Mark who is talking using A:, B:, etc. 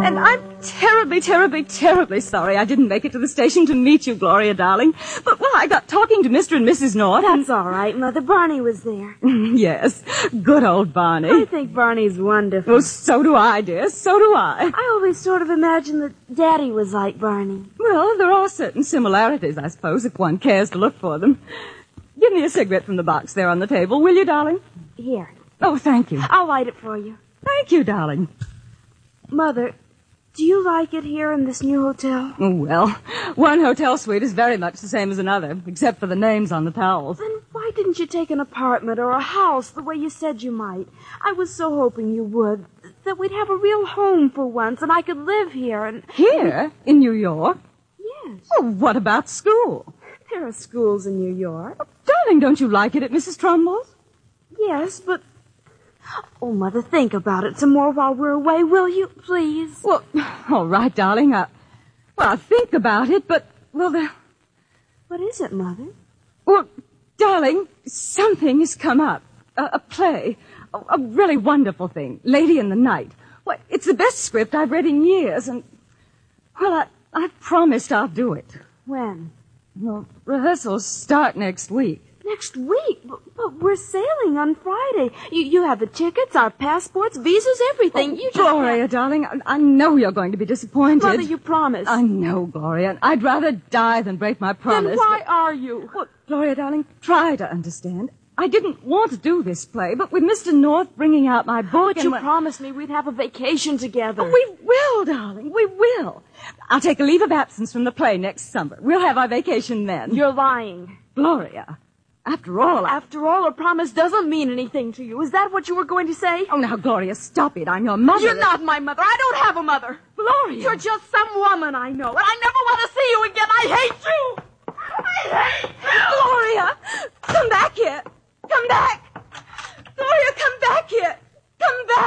A: And I'm terribly, terribly, terribly sorry I didn't make it to the station to meet you, Gloria, darling. But, well, I got talking to Mr. and Mrs. North.
B: That's all right, Mother. Barney was there.
A: Yes, good old Barney.
B: I think Barney's wonderful.
A: Well, so do I, dear. So do I.
B: I always sort of imagined that Daddy was like Barney.
A: Well, there are certain similarities, I suppose, if one cares to look for them. Give me a cigarette from the box there on the table, will you, darling?
B: Here.
A: Oh, thank you.
B: I'll light it for you.
A: Thank you, darling.
B: Mother, do you like it here in this new hotel?
A: Oh, well, one hotel suite is very much the same as another, except for the names on the towels.
B: Then why didn't you take an apartment or a house the way you said you might? I was so hoping you would, that we'd have a real home for once, and I could live here and...
A: Here? In New York?
B: Yes.
A: Oh, what about school?
B: There are schools in New York.
A: Oh, darling, don't you like it at Mrs. Trumbull's?
B: Yes, but... Oh, Mother, think about it some more while we're away, will you, please?
A: Well, all right, darling. I'll think about it, but, well,
B: What is it, Mother?
A: Well, darling, something has come up. A play. A really wonderful thing. Lady in the Night. Well, it's the best script I've read in years, and, well, I promised I'll do it.
B: When?
A: Well, rehearsals start next week.
B: Next week? But we're sailing on Friday. You have the tickets, our passports, visas, everything.
A: Oh,
B: You just
A: Gloria, darling, I know you're going to be disappointed.
B: Mother, you promised.
A: I know, Gloria. I'd rather die than break my promise.
B: Then why are you?
A: Well, Gloria, darling, try to understand. I didn't want to do this play, but with Mr. North bringing out my book...
B: But you promised me we'd have a vacation together.
A: Oh, we will, darling, we will. I'll take a leave of absence from the play next summer. We'll have our vacation then.
B: You're lying.
A: Gloria, after all...
B: After all, a promise doesn't mean anything to you. Is that what you were going to say?
A: Oh, now, Gloria, stop it. I'm your mother.
B: You're not my mother. I don't have a mother.
A: Gloria.
B: You're just some woman I know, and I never want to see you again. I hate you. I hate you.
A: Gloria, come back here. Come back. Gloria, come back here. Come back.